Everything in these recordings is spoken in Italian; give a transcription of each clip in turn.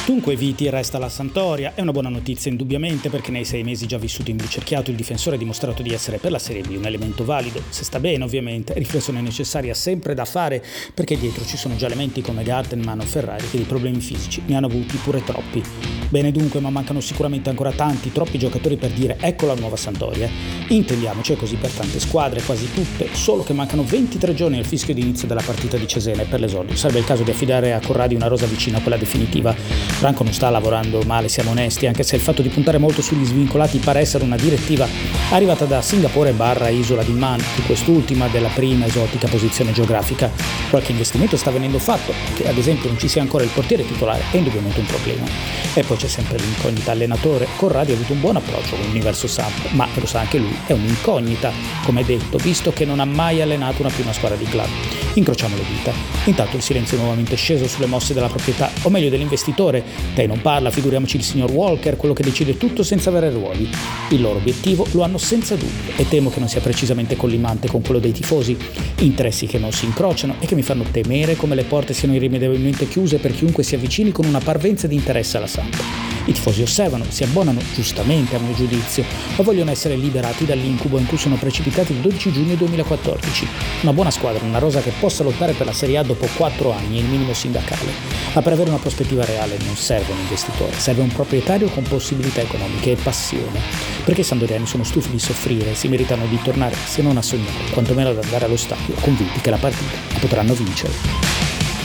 Dunque Viti resta alla Sampdoria, è una buona notizia indubbiamente perché nei 6 mesi già vissuti in Blucerchiato il difensore ha dimostrato di essere per la Serie B un elemento valido, se sta bene ovviamente, riflessione necessaria sempre da fare perché dietro ci sono già elementi come Gartenmann o Ferrari che di problemi fisici ne hanno avuti pure troppi. Bene dunque, ma mancano sicuramente ancora troppi giocatori per dire ecco la nuova Sampdoria. Intendiamoci, è così per tante squadre, quasi tutte, solo che mancano 23 giorni al fischio di inizio della partita di Cesena e per l'esordio sarebbe il caso di affidare a Corradi una rosa vicina a quella definitiva. Franco non sta lavorando male, siamo onesti, anche se il fatto di puntare molto sugli svincolati pare essere una direttiva arrivata da Singapore / Isola di Man, di quest'ultima della prima esotica posizione geografica. Qualche investimento sta venendo fatto, che ad esempio non ci sia ancora il portiere titolare è indubbiamente un problema. E poi c'è sempre l'incognita allenatore. Corradi ha avuto un buon approccio con l'universo Samp, ma lo sa anche lui, è un'incognita, come detto, visto che non ha mai allenato una squadra di club. Incrociamo le dita. Intanto il silenzio è nuovamente sceso sulle mosse della proprietà, o meglio dell'investitore. Te non parla, figuriamoci il signor Walker, quello che decide tutto senza avere ruoli. Il loro obiettivo lo hanno senza dubbio e temo che non sia precisamente collimante con quello dei tifosi. Interessi che non si incrociano e che mi fanno temere come le porte siano irrimediabilmente chiuse per chiunque si avvicini con una parvenza di interesse alla Samp. I tifosi osservano, si abbonano, giustamente a mio giudizio, ma vogliono essere liberati dall'incubo in cui sono precipitati il 12 giugno 2014. Una buona squadra, una rosa che possa lottare per la Serie A dopo 4 anni, il minimo sindacale. Ma per avere una prospettiva reale non serve un investitore, serve un proprietario con possibilità economiche e passione. Perché i sampdoriani sono stufi di soffrire, si meritano di tornare, se non a sognare, quantomeno ad andare allo stadio, convinti che la partita la potranno vincere.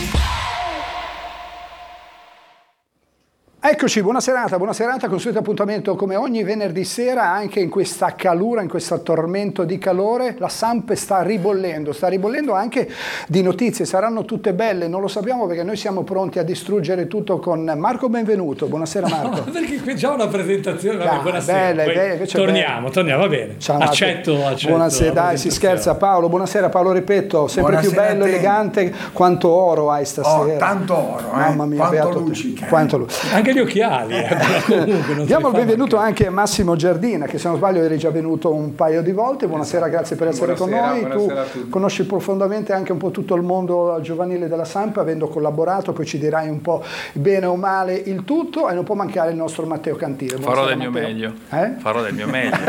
Eccoci, buona serata, consueto appuntamento come ogni venerdì sera, anche in questa calura, in questo tormento di calore. La Samp sta ribollendo anche di notizie, saranno tutte belle, non lo sappiamo perché noi siamo pronti a distruggere tutto con Marco Benvenuto. Buonasera Marco. No, perché qui già una presentazione, vabbè, buonasera. Bella, torniamo, va bene. Ciao, accetto. Buonasera, dai, si scherza. Paolo, buonasera Paolo, ripeto, sempre buonasera, più bello, elegante. Quanto oro hai stasera. Tanto oro, mamma mia, quanto luccica. Anche gli occhiali. Diamo il benvenuto anche a Massimo Giardina, che se non sbaglio eri già venuto un paio di volte. Buonasera, grazie per essere con noi. Tu conosci profondamente anche un po' tutto il mondo giovanile della Samp, avendo collaborato, poi ci dirai un po' bene o male il tutto, e non può mancare il nostro Matteo Cantile. Farò del mio meglio. Farò del mio meglio.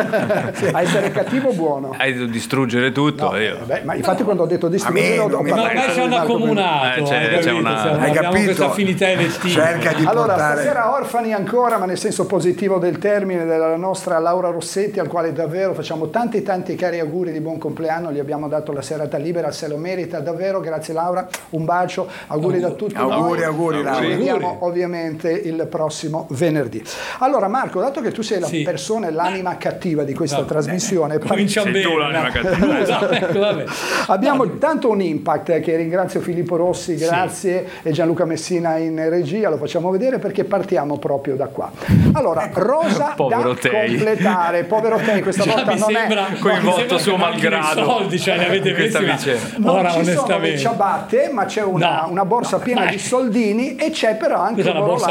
A essere cattivo o buono? Hai detto distrugere tutto. Io. Ma infatti quando ho detto distruggere ma ci hanno accomunato. Hai capito? Questa affinità elettiva. Cerca di allora, portare... stasera orfani ancora, ma nel senso positivo del termine, della nostra Laura Rossetti, al quale davvero facciamo tanti cari auguri di buon compleanno. Gli abbiamo dato la serata libera, se lo merita davvero. Grazie Laura, un bacio, auguri da tutti auguri Laura. Ci vediamo ovviamente il prossimo venerdì. Allora Marco, dato che tu sei la persona e l'anima cattiva di questa trasmissione, cominciamo bene. Tu l'anima cattiva. Abbiamo tanto un impact, che ringrazio Filippo Rossi, grazie, e Gianluca Messina in regia, lo facciamo vedere perché partiamo proprio da qua. Allora, rosa povero da completare, povero te, questa già volta mi non sembra, è coinvolto suo malgrado. Soldi, cioè, ne avete visti? Non ci sono le ciabatte, ma c'è una borsa piena di soldini, e c'è però anche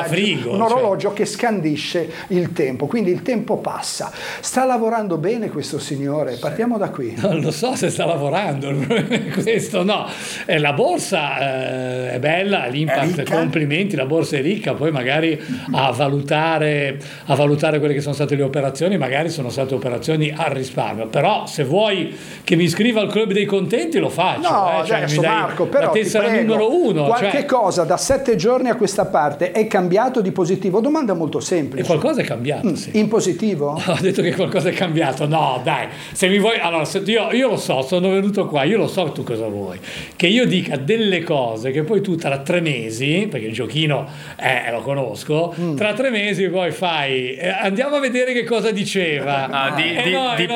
un orologio che scandisce il tempo, quindi il tempo passa. Sta lavorando bene questo signore? Partiamo da qui. Non lo so se sta lavorando, questo no. La borsa è bella, l'impact, complimenti, la borsa è ricca, poi magari a valutare quelle che sono state le operazioni, magari sono state operazioni al risparmio, però se vuoi che mi iscriva al club dei contenti lo faccio. Adesso Marco, però la tessera numero 1. Qualche cosa da 7 giorni a questa parte è cambiato di positivo? Domanda molto semplice. E qualcosa è cambiato, sì. In positivo? Ho detto che qualcosa è cambiato, no dai, se mi vuoi, allora io lo so, sono venuto qua, io lo so tu cosa vuoi, che io dica delle cose che poi tu tra 3 mesi, perché il giochino lo conosco, tra 3 mesi poi fai andiamo a vedere che cosa diceva. Di